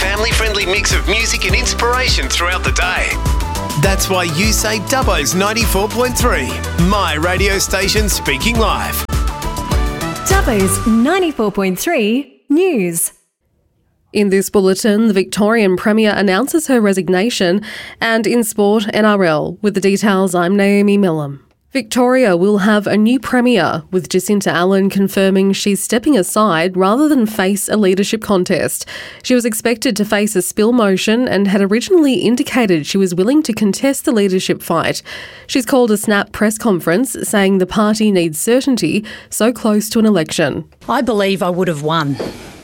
family-friendly mix of music and inspiration throughout the day. That's why you say Dubbo's 94.3, my radio station speaking live. Dubbo's 94.3 News. In this bulletin, the Victorian Premier announces her resignation, and in sport, NRL. With the details, I'm Naomi Millam. Victoria will have a new Premier, with Jacinta Allen confirming she's stepping aside rather than face a leadership contest. She was expected to face a spill motion and had originally indicated she was willing to contest the leadership fight. She's called a snap press conference, saying the party needs certainty so close to an election. I believe I would have won.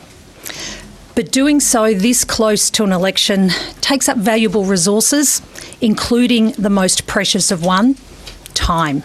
But doing so this close to an election takes up valuable resources, including the most precious of one, time.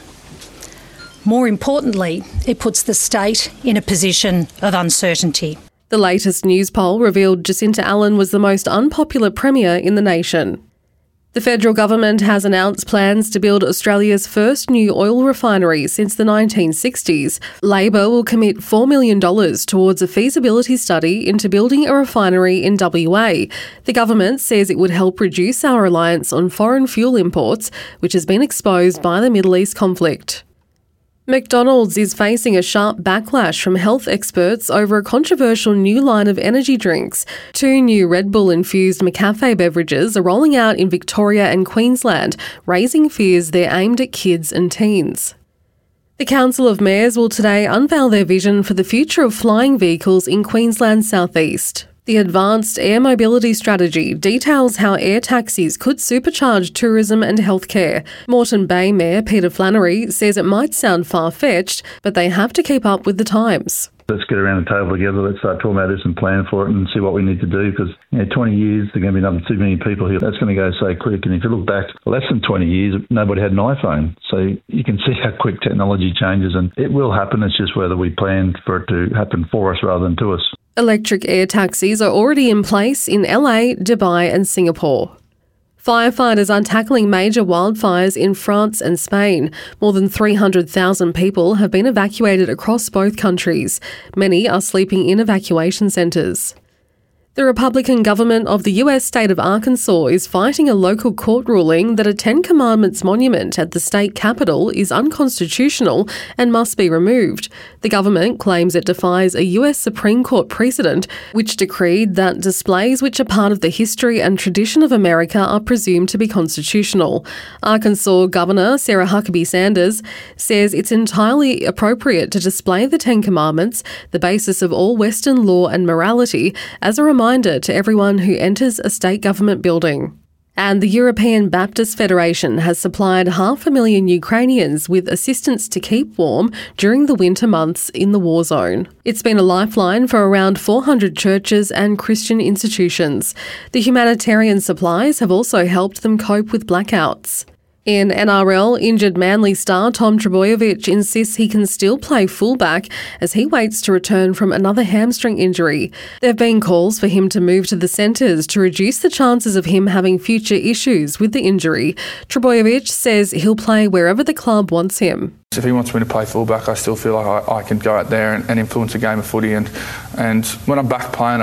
More importantly, it puts the state in a position of uncertainty. The latest news poll revealed Jacinta Allen was the most unpopular Premier in the nation. The federal government has announced plans to build Australia's first new oil refinery since the 1960s. Labor will commit $4 million towards a feasibility study into building a refinery in WA. The government says it would help reduce our reliance on foreign fuel imports, which has been exposed by the Middle East conflict. McDonald's is facing a sharp backlash from health experts over a controversial new line of energy drinks. 2 new Red Bull-infused McCafe beverages are rolling out in Victoria and Queensland, raising fears they're aimed at kids and teens. The Council of Mayors will today unveil their vision for the future of flying vehicles in Queensland's southeast. The Advanced Air Mobility Strategy details how air taxis could supercharge tourism and healthcare. Moreton Bay Mayor Peter Flannery says it might sound far-fetched, but they have to keep up with the times. Let's get around the table together, let's start talking about this and plan for it and see what we need to do, because 20 years, there are going to be another 2 million people here. That's going to go so quick. And if you look back less than 20 years, nobody had an iPhone. So you can see how quick technology changes, and it will happen. It's just whether we plan for it to happen for us rather than to us. Electric air taxis are already in place in LA, Dubai and Singapore. Firefighters are tackling major wildfires in France and Spain. More than 300,000 people have been evacuated across both countries. Many are sleeping in evacuation centres. The Republican government of the US state of Arkansas is fighting a local court ruling that a Ten Commandments monument at the state capitol is unconstitutional and must be removed. The government claims it defies a US Supreme Court precedent which decreed that displays which are part of the history and tradition of America are presumed to be constitutional. Arkansas Governor Sarah Huckabee Sanders says it's entirely appropriate to display the Ten Commandments, the basis of all Western law and morality, as a reminder to everyone who enters a state government building. And the European Baptist Federation has supplied 500,000 Ukrainians with assistance to keep warm during the winter months in the war zone. It's been a lifeline for around 400 churches and Christian institutions. The humanitarian supplies have also helped them cope with blackouts. In NRL, injured Manly star Tom Trbojevic insists he can still play fullback as he waits to return from another hamstring injury. There have been calls for him to move to the centres to reduce the chances of him having future issues with the injury. Trbojevic says he'll play wherever the club wants him. If he wants me to play fullback, I still feel like I can go out there and influence a game of footy. And when I'm back playing,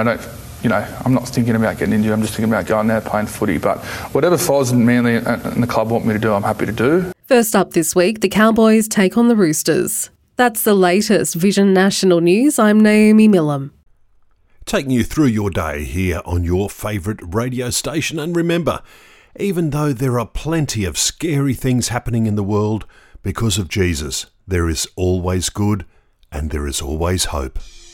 I'm not thinking about getting injured, I'm just thinking about going there playing footy. But whatever Foz and Manly and the club want me to do, I'm happy to do. First up this week, the Cowboys take on the Roosters. That's the latest Vision National News. I'm Naomi Millam. Taking you through your day here on your favourite radio station. And remember, even though there are plenty of scary things happening in the world, because of Jesus, there is always good and there is always hope.